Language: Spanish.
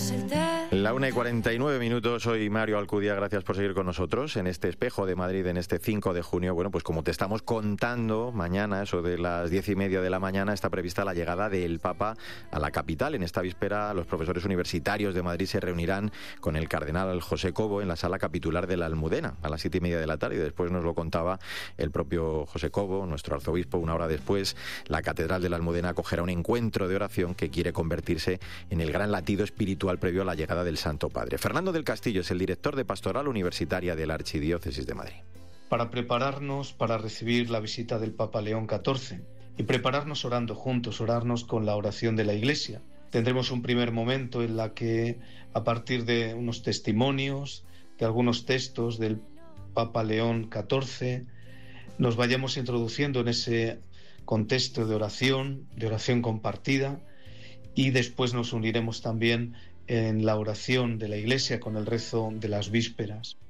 La 1:49, soy Mario Alcudia, gracias por seguir con nosotros en este Espejo de Madrid, en este 5 de junio. Bueno, pues como te estamos contando, mañana, eso de las 10:30 de la mañana, está prevista la llegada del Papa a la capital. En esta víspera, los profesores universitarios de Madrid se reunirán con el cardenal José Cobo en la sala capitular de la Almudena a las 7:30 de la tarde. Y después nos lo contaba el propio José Cobo, nuestro arzobispo. Una hora después, la catedral de la Almudena acogerá un encuentro de oración que quiere convertirse en el gran latido espiritual previo a la llegada del Santo Padre. Fernando del Castillo es el director de Pastoral Universitaria de la Archidiócesis de Madrid. Para prepararnos para recibir la visita del Papa León XIV y prepararnos orando juntos, orarnos con la oración de la Iglesia. Tendremos un primer momento en la que, a partir de unos testimonios, de algunos textos del Papa León XIV, nos vayamos introduciendo en ese contexto de oración compartida, y después nos uniremos también en la oración de la Iglesia con el rezo de las vísperas.